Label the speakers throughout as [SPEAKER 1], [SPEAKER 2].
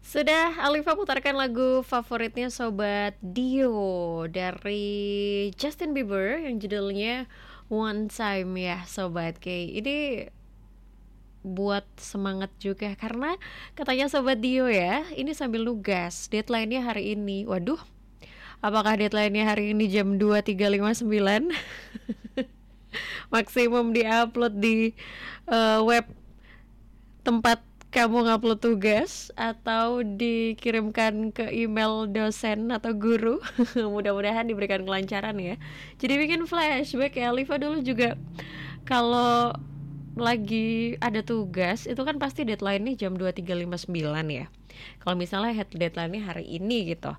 [SPEAKER 1] Sudah Alifa putarkan lagu favoritnya Sobat Dio dari Justin Bieber yang judulnya One Time ya Sobat K. Ini buat semangat juga karena katanya Sobat Dio ya, ini sambil nugas, deadline-nya hari ini. Waduh, apakah deadline-nya hari ini jam 23.59? Maksimum diupload di web tempat kamu ngupload tugas atau dikirimkan ke email dosen atau guru. Mudah-mudahan diberikan kelancaran ya. Jadi bikin flashback ya, Alifa dulu juga kalau lagi ada tugas itu kan pasti deadline-nya jam 23.59 ya. Kalau misalnya deadline-nya hari ini gitu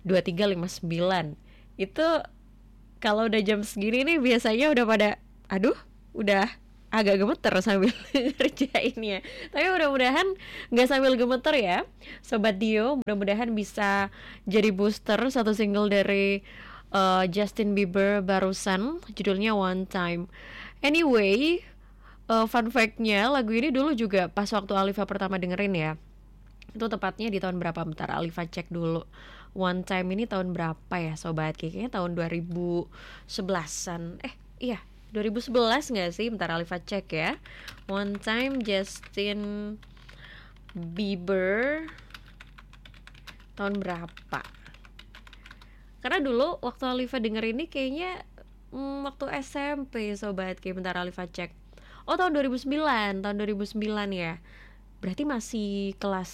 [SPEAKER 1] 23.59, itu kalau udah jam segini nih biasanya udah pada aduh, udah agak gemeter sambil ngerjainnya. Tapi mudah-mudahan nggak sambil gemeter ya Sobat Dio. Mudah-mudahan bisa jadi booster satu single dari Justin Bieber barusan, judulnya One Time. Anyway, fun fact-nya lagu ini dulu juga pas waktu Alifa pertama dengerin ya, itu tepatnya di tahun berapa, bentar Alifa cek dulu. One Time ini tahun berapa ya Sobat? Kayaknya tahun 2011-an. Iya 2011 gak sih? Bentar Alifa cek ya. One Time Justin Bieber tahun berapa? Karena dulu waktu Alifa denger ini kayaknya waktu SMP Sobat. Kayak bentar Alifa cek. Oh tahun 2009 ya. Berarti masih kelas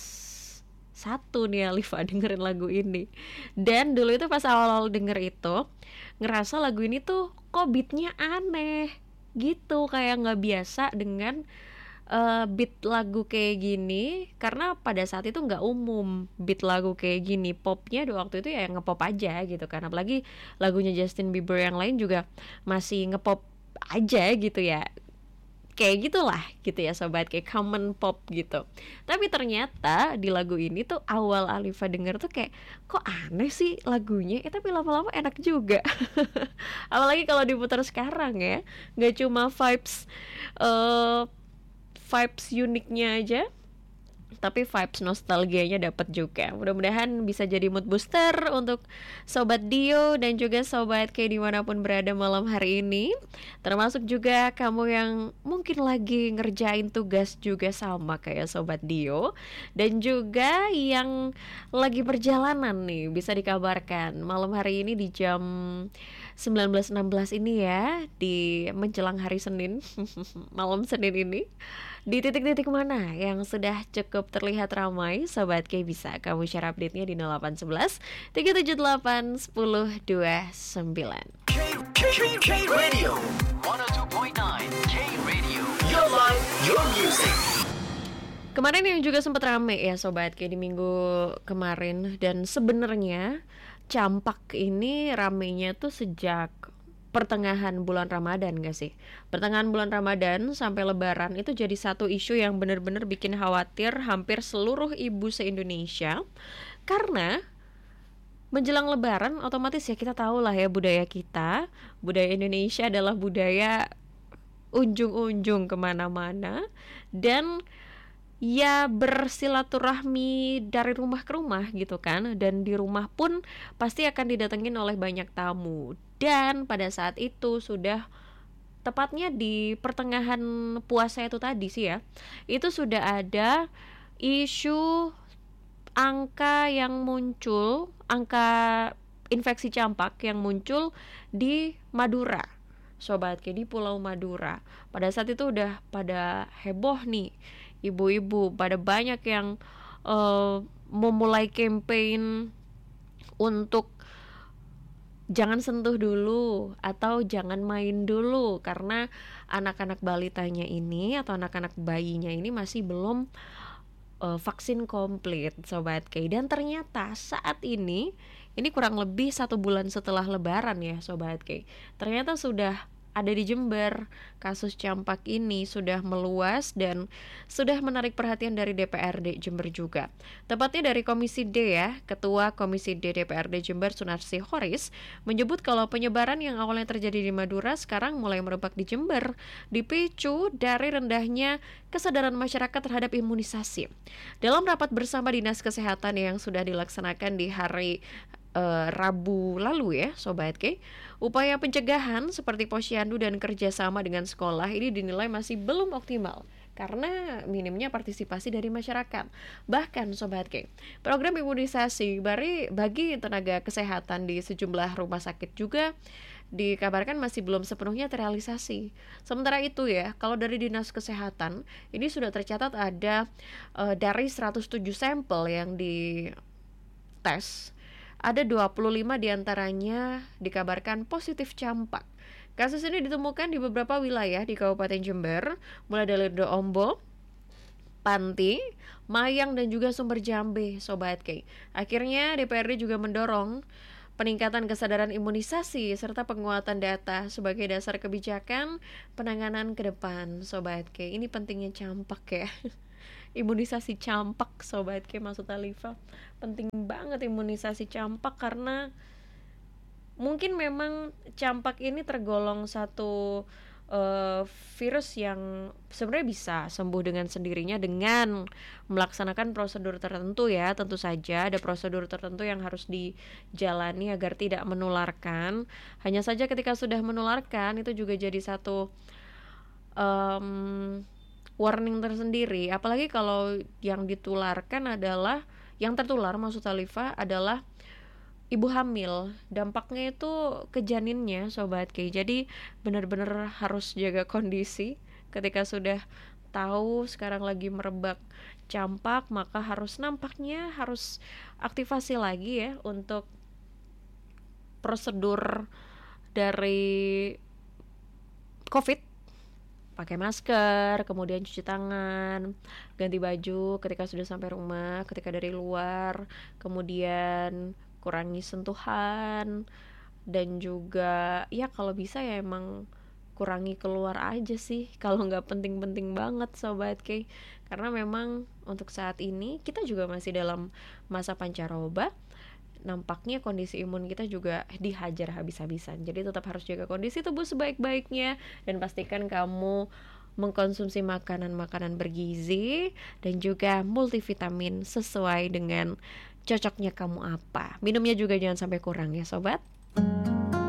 [SPEAKER 1] 1 nih Alifa dengerin lagu ini. Dan dulu itu pas awal-awal denger itu ngerasa lagu ini tuh kok beatnya aneh gitu, kayak gak biasa dengan beat lagu kayak gini. Karena pada saat itu gak umum beat lagu kayak gini. Popnya waktu itu ya ngepop aja gitu kan. Apalagi lagunya Justin Bieber yang lain juga masih ngepop aja gitu ya, kayak gitulah gitu ya Sobat, kayak common pop gitu. Tapi ternyata di lagu ini tuh awal Alifa denger tuh kayak kok aneh sih lagunya, tapi lama-lama enak juga. Apalagi kalau diputar sekarang ya, nggak cuma vibes uniknya aja, tapi vibes nostalgianya dapat juga. Mudah-mudahan bisa jadi mood booster untuk Sobat Dio dan juga Sobat K dimanapun berada malam hari ini. Termasuk juga kamu yang mungkin lagi ngerjain tugas juga sama kayak Sobat Dio. Dan juga yang lagi perjalanan nih, bisa dikabarkan malam hari ini di jam 19.16 ini ya, di menjelang hari Senin, malam Senin ini, di titik-titik mana yang sudah cukup terlihat ramai, Sobat K bisa kamu share update-nya di 0811 378 1029.
[SPEAKER 2] K Radio 102.9 K Radio, your life, your music.
[SPEAKER 1] Kemarin yang juga sempat rame ya Sobat K di minggu kemarin, dan sebenarnya campak ini ramenya tuh sejak pertengahan bulan Ramadan gak sih? Pertengahan bulan Ramadan sampai Lebaran itu jadi satu isu yang benar-benar bikin khawatir hampir seluruh ibu se-Indonesia. Karena menjelang Lebaran otomatis ya kita tahu lah ya budaya kita, budaya Indonesia adalah budaya unjung-unjung kemana-mana. Dan ya bersilaturahmi dari rumah ke rumah gitu kan. Dan di rumah pun pasti akan didatengin oleh banyak tamu. Dan pada saat itu sudah tepatnya di pertengahan puasa itu tadi sih ya, itu sudah ada isu angka yang muncul, angka infeksi campak yang muncul di Madura Sobat, kayak di Pulau Madura. Pada saat itu udah pada heboh nih, ibu-ibu pada banyak yang memulai campaign untuk jangan sentuh dulu atau jangan main dulu, karena anak-anak balitanya ini atau anak-anak bayinya ini masih belum vaksin komplit Sobat K. Dan ternyata saat ini kurang lebih 1 bulan setelah Lebaran ya Sobat K, ternyata sudah ada di Jember. Kasus campak ini sudah meluas dan sudah menarik perhatian dari DPRD Jember juga. Tepatnya dari Komisi D ya, Ketua Komisi D DPRD Jember Sunarsi Horis menyebut kalau penyebaran yang awalnya terjadi di Madura sekarang mulai merebak di Jember, dipicu dari rendahnya kesadaran masyarakat terhadap imunisasi. Dalam rapat bersama Dinas Kesehatan yang sudah dilaksanakan di hari Rabu lalu ya Sobat K, upaya pencegahan seperti posyandu dan kerjasama dengan sekolah ini dinilai masih belum optimal karena minimnya partisipasi dari masyarakat. Bahkan Sobat K, program imunisasi bagi tenaga kesehatan di sejumlah rumah sakit juga dikabarkan masih belum sepenuhnya terrealisasi. Sementara itu ya, kalau dari Dinas Kesehatan ini sudah tercatat ada dari 107 sampel yang dites, ada 25 diantaranya dikabarkan positif campak. Kasus ini ditemukan di beberapa wilayah di Kabupaten Jember, mulai dari Ombo, Panti, Mayang, dan juga Sumber Jambe, Sobat K. Akhirnya DPRD juga mendorong peningkatan kesadaran imunisasi serta penguatan data sebagai dasar kebijakan penanganan ke depan, Sobat K. Ini pentingnya campak ya. Imunisasi campak Sobat K, maksud Alifa penting banget imunisasi campak karena mungkin memang campak ini tergolong satu virus yang sebenarnya bisa sembuh dengan sendirinya dengan melaksanakan prosedur tertentu ya. Tentu saja ada prosedur tertentu yang harus dijalani agar tidak menularkan. Hanya saja ketika sudah menularkan itu juga jadi satu warning tersendiri, apalagi kalau yang ditularkan adalah, yang tertular maksud Alifa adalah ibu hamil. Dampaknya itu ke janinnya Sobat K. Jadi benar-benar harus jaga kondisi ketika sudah tahu sekarang lagi merebak campak, maka nampaknya harus aktivasi lagi ya untuk prosedur dari COVID. Pakai masker, kemudian cuci tangan, ganti baju ketika sudah sampai rumah, ketika dari luar, kemudian kurangi sentuhan, dan juga ya kalau bisa ya emang kurangi keluar aja sih kalau nggak penting-penting banget Sobat K, karena memang untuk saat ini kita juga masih dalam masa pancaroba. Nampaknya kondisi imun kita juga dihajar habis-habisan. Jadi tetap harus jaga kondisi tubuh sebaik-baiknya dan pastikan kamu mengkonsumsi makanan-makanan bergizi dan juga multivitamin sesuai dengan cocoknya kamu apa. Minumnya juga jangan sampai kurang ya Sobat.